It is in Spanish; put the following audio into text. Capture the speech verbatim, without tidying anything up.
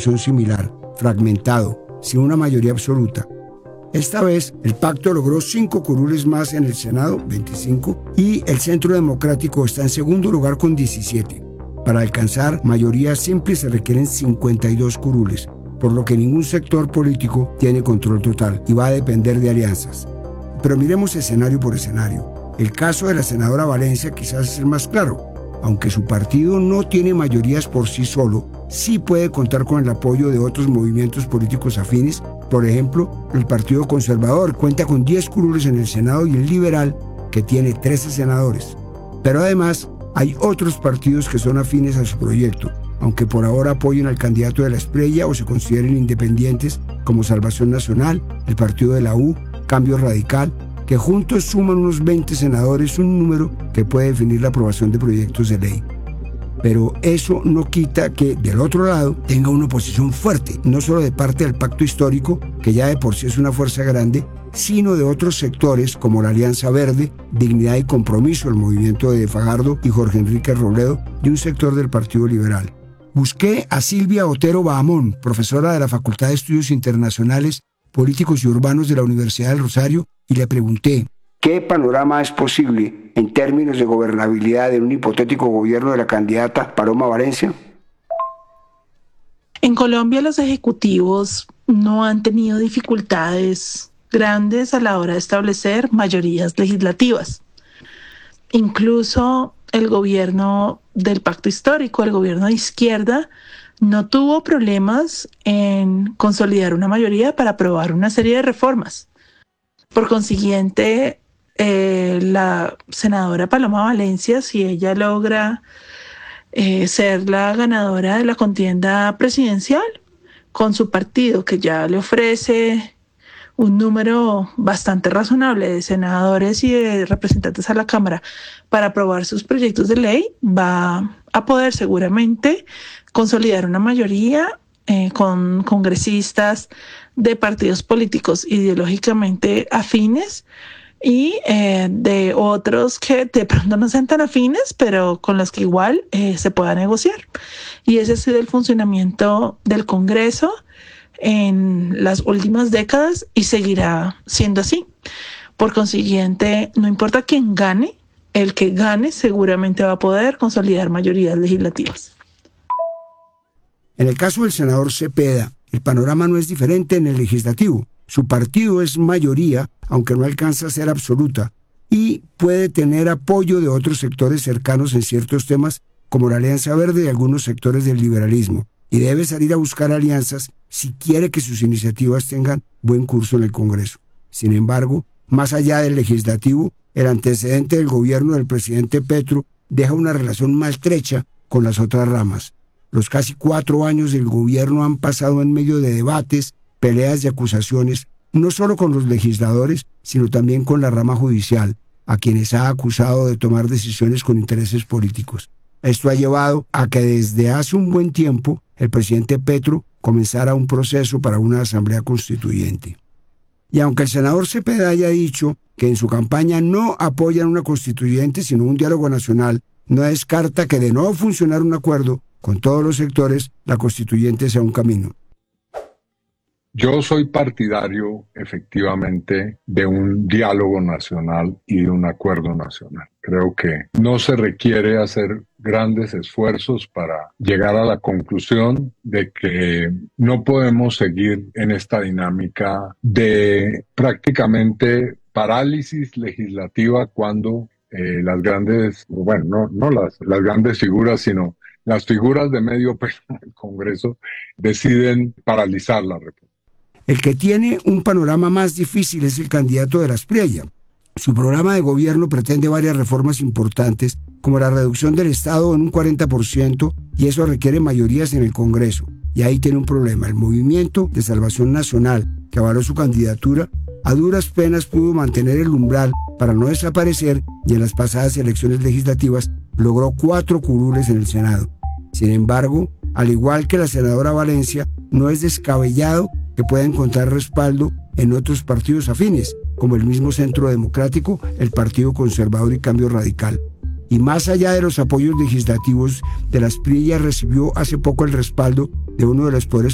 composición similar, fragmentado, sin una mayoría absoluta. Esta vez, el pacto logró cinco curules más en el Senado, veinticinco, y el Centro Democrático está en segundo lugar con diecisiete. Para alcanzar mayoría simple se requieren cincuenta y dos curules, por lo que ningún sector político tiene control total y va a depender de alianzas. Pero miremos escenario por escenario. El caso de la senadora Valencia quizás es el más claro. Aunque su partido no tiene mayorías por sí solo, sí puede contar con el apoyo de otros movimientos políticos afines. Por ejemplo, el Partido Conservador cuenta con diez curules en el Senado y el Liberal, que tiene trece senadores. Pero además, hay otros partidos que son afines a su proyecto, aunque por ahora apoyen al candidato de la Espriella o se consideren independientes, como Salvación Nacional, el partido de la U, Cambio Radical, que juntos suman unos veinte senadores, un número que puede definir la aprobación de proyectos de ley. Pero eso no quita que, del otro lado, tenga una oposición fuerte, no solo de parte del Pacto Histórico, que ya de por sí es una fuerza grande, sino de otros sectores como la Alianza Verde, Dignidad y Compromiso, el movimiento de Fajardo y Jorge Enrique Robledo, de un sector del Partido Liberal. Busqué a Silvia Otero Bahamón, profesora de la Facultad de Estudios Internacionales, Políticos y Urbanos de la Universidad del Rosario, y le pregunté, ¿qué panorama es posible en términos de gobernabilidad de un hipotético gobierno de la candidata Paloma Valencia? En Colombia los ejecutivos no han tenido dificultades grandes a la hora de establecer mayorías legislativas. Incluso el gobierno del Pacto Histórico, el gobierno de izquierda, no tuvo problemas en consolidar una mayoría para aprobar una serie de reformas. Por consiguiente, eh, la senadora Paloma Valencia, si ella logra eh, ser la ganadora de la contienda presidencial, con su partido que ya le ofrece un número bastante razonable de senadores y de representantes a la Cámara para aprobar sus proyectos de ley, va a poder seguramente consolidar una mayoría eh, con congresistas de partidos políticos ideológicamente afines y eh, de otros que de pronto no sean tan afines, pero con los que igual eh, se pueda negociar. Y ese ha sido el funcionamiento del Congreso en las últimas décadas y seguirá siendo así. Por consiguiente, no importa quién gane, el que gane seguramente va a poder consolidar mayorías legislativas. En el caso del senador Cepeda, el panorama no es diferente en el legislativo. Su partido es mayoría, aunque no alcanza a ser absoluta, y puede tener apoyo de otros sectores cercanos en ciertos temas, como la Alianza Verde y algunos sectores del liberalismo, y debe salir a buscar alianzas si quiere que sus iniciativas tengan buen curso en el Congreso. Sin embargo, más allá del legislativo, el antecedente del gobierno del presidente Petro deja una relación maltrecha con las otras ramas. Los casi cuatro años del gobierno han pasado en medio de debates, peleas y acusaciones, no solo con los legisladores, sino también con la rama judicial, a quienes ha acusado de tomar decisiones con intereses políticos. Esto ha llevado a que desde hace un buen tiempo el presidente Petro comenzara un proceso para una asamblea constituyente. Y aunque el senador Cepeda haya dicho que en su campaña no apoyan una constituyente sino un diálogo nacional, no descarta que de no funcionar un acuerdo con todos los sectores, la constituyente sea un camino. Yo soy partidario, efectivamente, de un diálogo nacional y de un acuerdo nacional. Creo que no se requiere hacer grandes esfuerzos para llegar a la conclusión de que no podemos seguir en esta dinámica de prácticamente parálisis legislativa cuando eh, las grandes, bueno, no, no las, las grandes figuras, sino las figuras de medio pelo del Congreso deciden paralizar la República. El que tiene un panorama más difícil es el candidato de la Espriella. Su programa de gobierno pretende varias reformas importantes, como la reducción del Estado en un cuarenta por ciento, y eso requiere mayorías en el Congreso. Y ahí tiene un problema. El Movimiento de Salvación Nacional, que avaló su candidatura, a duras penas pudo mantener el umbral para no desaparecer y en las pasadas elecciones legislativas logró cuatro curules en el Senado. Sin embargo, al igual que la senadora Valencia, no es descabellado que pueda encontrar respaldo en otros partidos afines, como el mismo Centro Democrático, el Partido Conservador y Cambio Radical. Y más allá de los apoyos legislativos, de la Espriella recibió hace poco el respaldo de uno de los poderes